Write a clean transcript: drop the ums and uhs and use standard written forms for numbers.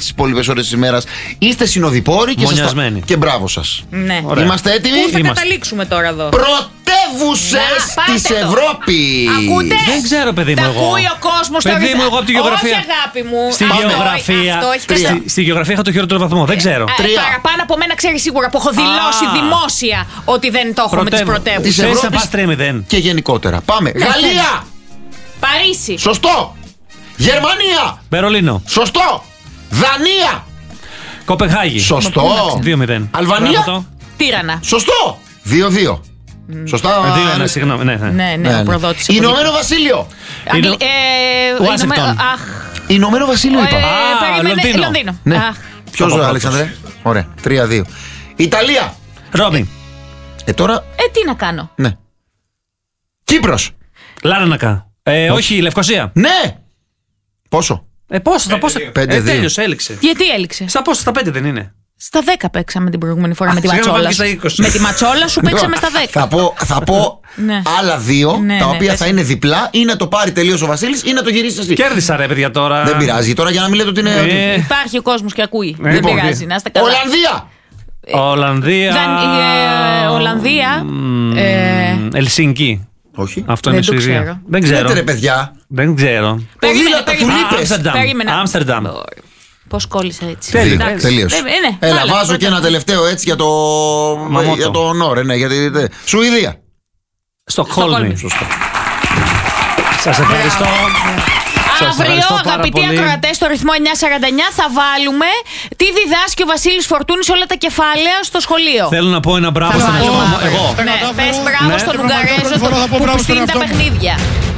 τις υπόλοιπες ώρες της ημέρας. Είστε συνοδοιπόροι και μπράβο σας. Ναι. Είμαστε έτοιμοι? Πού θα καταλήξουμε τώρα εδώ? Πρωτεύουσες της Ευρώπης. Ακούτε? Δεν ξέρω, παιδί μου. Τα Εγώ. ακούει ο κόσμος τώρα. Παιδί μου, εγώ από τη γεωγραφία. Όχι, αγάπη μου. Στη γεωγραφία είχα το χειρότερο βαθμό. Δεν ξέρω. Παραπάνω από μένα ξέρει σίγουρα που έχω δηλώσει δημόσια ότι δεν το έχω με τις πρωτεύουσες. Της Ευρώπης και γενικότερα. Πάμε. Γαλλία. Παρίσι. Σωστό. Γερμανία. Βερολίνο. Σωστό. Δανία. Κοπενχάγη. Σωστό. 2-0. Αλβανία. Τύρανα. Σωστό. 2-2. Σωστά. 2-1, συγγνώμη. Ναι, προδότης. Ηνωμένο Βασίλειο. Ουάσιγκτον. Ηνωμένο Βασίλειο είπα. Λονδίνο. Ναι. Ποιος ο Αλέξανδρε? Ωραία. 3-2. Ιταλία. Ρώμη. Τώρα. Τι να κάνω? Ναι. Κύπρος. Λάρνακα. Όχι, Λευκοσία. Ναι. Πόσο? Πόσο, στα πόσα. 5-2. Τέλειωσε, έληξε. Γιατί έληξε? Στα πόσα, στα 5 δεν είναι? Στα 10 παίξαμε την προηγούμενη φορά με τη ματσόλα. Με τη ματσόλα σου παίξαμε στα 10. Θα πω άλλα δύο, τα οποία θα είναι διπλά, ή να το πάρει τελείως ο Βασίλης ή να το γυρίσει εσύ. Κέρδισα, ρε παιδιά, τώρα. Δεν πειράζει τώρα, για να μην λέτε ότι είναι. Υπάρχει ο κόσμος και ακούει. Δεν πειράζει, να είστε καλά. Ολλανδία. Ελσίνκι. Όχι. Αυτό είναι η Σουηδία. Δεν ξέρω. Λέτε ρε παιδιά. Δεν ξέρω. Περίμενε. Άμστερνταμ. Πώς κόλλησα έτσι? Τελείως. Έλα, βάζω και ένα τελευταίο έτσι για το Νόρε. Σουηδία. Στοκχόλμη. Σωστό. Σας ευχαριστώ. Αύριο, αγαπητοί ακροατές, στο ρυθμό 949 θα βάλουμε τι διδάσκει ο Βασίλης Φορτούνης όλα τα κεφάλαια στο σχολείο. Θέλω να πω ένα μπράβο στον εαυτό μου. Εγώ. Ναι, πες μπράβο στον Ουγγαρέζο που στείλει τα παιχνίδια.